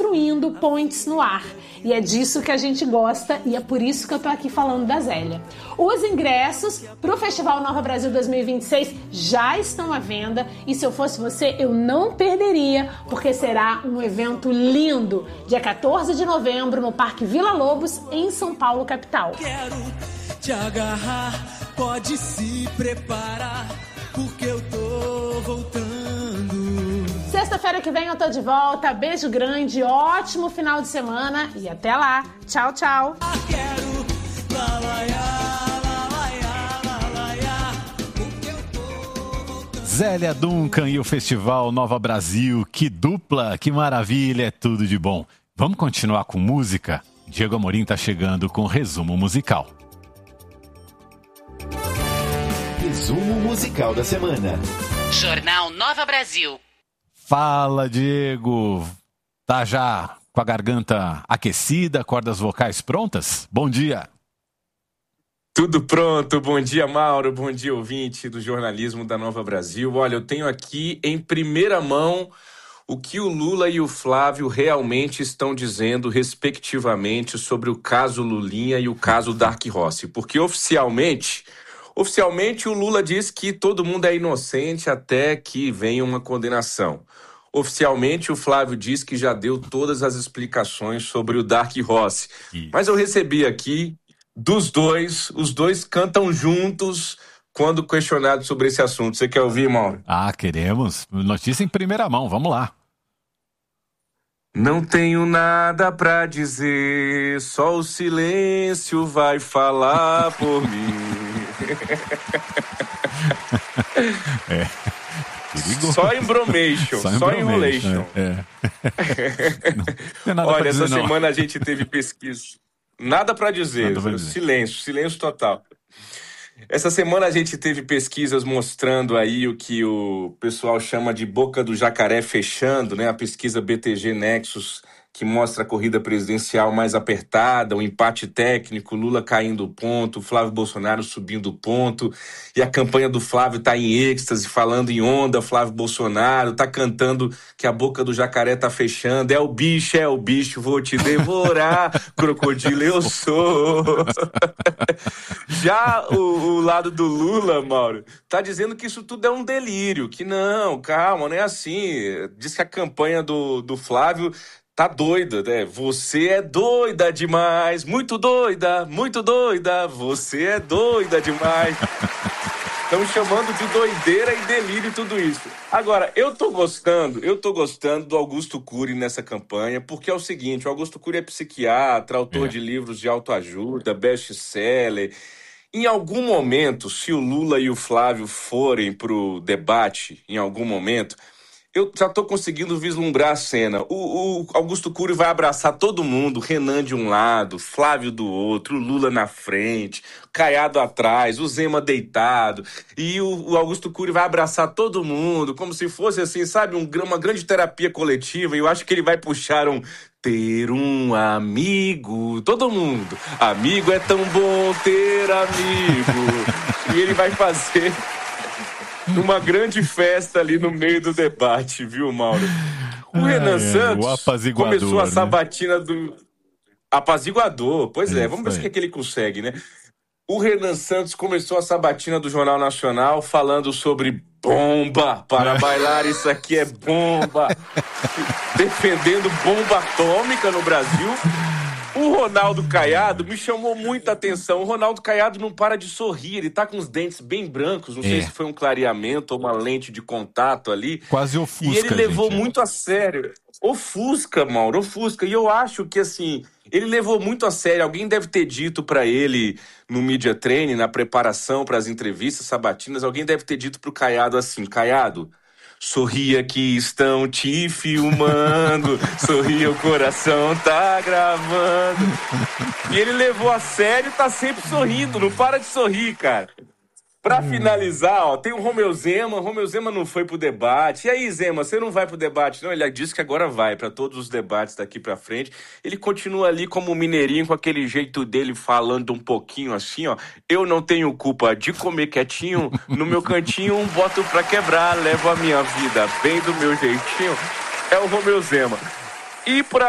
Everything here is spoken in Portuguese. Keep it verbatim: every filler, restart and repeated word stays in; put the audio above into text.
construindo pontes no ar. E é disso que a gente gosta e é por isso que eu tô aqui falando da Zélia. Os ingressos pro Festival Nova Brasil dois mil e vinte e seis já estão à venda e se eu fosse você, eu não perderia, porque será um evento lindo, dia quatorze de novembro no Parque Vila Lobos, em São Paulo, capital. Quero te agarrar, pode se preparar, porque eu tô voltando. Sexta-feira que vem eu tô de volta. Beijo grande, ótimo final de semana e até lá. Tchau, tchau. Zélia Duncan e o Festival Nova Brasil. Que dupla, que maravilha, é tudo de bom. Vamos continuar com música? Diego Amorim tá chegando com o resumo musical. Resumo musical da semana. Jornal Nova Brasil. Fala, Diego. Tá já com a garganta aquecida, cordas vocais prontas? Bom dia. Tudo pronto. Bom dia, Mauro. Bom dia, ouvinte do jornalismo da Nova Brasil. Olha, eu tenho aqui em primeira mão o que o Lula e o Flávio realmente estão dizendo, respectivamente, sobre o caso Lulinha e o caso Dark Rossi. Porque oficialmente... Oficialmente, o Lula diz que todo mundo é inocente até que venha uma condenação. Oficialmente, o Flávio diz que já deu todas as explicações sobre o Dark Rossi. Isso. Mas eu recebi aqui dos dois, os dois cantam juntos quando questionados sobre esse assunto. Você quer ouvir, Mauro? Ah, queremos. Notícia em primeira mão, vamos lá. Não tenho nada pra dizer, só o silêncio vai falar por mim. É. Perigoso. Só embromation, só, só enrolation. É. É. Não, não é nada Olha, pra dizer, essa não. semana a gente teve pesquisa. Nada pra dizer, nada pra dizer. Silêncio, silêncio total. Essa semana a gente teve pesquisas mostrando aí o que o pessoal chama de boca do jacaré fechando, né? A pesquisa B T G Nexus, que mostra a corrida presidencial mais apertada, o empate técnico, Lula caindo ponto, Flávio Bolsonaro subindo ponto, e a campanha do Flávio tá em êxtase, falando em onda, Flávio Bolsonaro, tá cantando que a boca do jacaré tá fechando, é o bicho, é o bicho, vou te devorar, crocodilo eu sou. Já o, o lado do Lula, Mauro, tá dizendo que isso tudo é um delírio, que não, calma, não é assim, diz que a campanha do, do Flávio tá doida, né? Você é doida demais, muito doida, muito doida, você é doida demais. Estão chamando de doideira e delírio tudo isso. Agora, eu tô gostando, eu tô gostando do Augusto Cury nessa campanha, porque é o seguinte, o Augusto Cury é psiquiatra, autor é. de livros de autoajuda, best-seller. Em algum momento, se o Lula e o Flávio forem pro debate, em algum momento, eu já tô conseguindo vislumbrar a cena. O, o Augusto Cury vai abraçar todo mundo, Renan de um lado, Flávio do outro, o Lula na frente, Caiado atrás, o Zema deitado, e o, o Augusto Cury vai abraçar todo mundo, como se fosse assim, sabe, um, uma grande terapia coletiva, e eu acho que ele vai puxar um ter um amigo, todo mundo, amigo é tão bom ter amigo, e ele vai fazer uma grande festa ali no meio do debate, viu, Mauro? O ah, Renan é, Santos o começou a né? sabatina do apaziguador. Pois é, é vamos ver se é que ele consegue, né? O Renan Santos começou a sabatina do Jornal Nacional falando sobre bomba, para bailar isso aqui é bomba, defendendo bomba atômica no Brasil. O Ronaldo Caiado me chamou muita atenção. O Ronaldo Caiado não para de sorrir. Ele tá com os dentes bem brancos. Não é. sei se foi um clareamento ou uma lente de contato ali. Quase ofusca, E ele levou gente, muito a sério. Ofusca, Mauro, ofusca. E eu acho que, assim, ele levou muito a sério. Alguém deve ter dito pra ele no Media Training, na preparação para as entrevistas sabatinas, alguém deve ter dito pro Caiado assim, Caiado, sorria que estão te filmando, sorria, o coração tá gravando. E ele levou a sério e tá sempre sorrindo, não para de sorrir, cara. Pra finalizar, ó, tem o Romeu Zema. O Romeu Zema não foi pro debate. E aí, Zema, você não vai pro debate, não? Ele disse que agora vai pra todos os debates daqui pra frente. Ele continua ali como mineirinho, com aquele jeito dele, falando um pouquinho assim, ó. Eu não tenho culpa de comer quietinho, no meu cantinho, um boto pra quebrar, levo a minha vida bem do meu jeitinho. É o Romeu Zema. E pra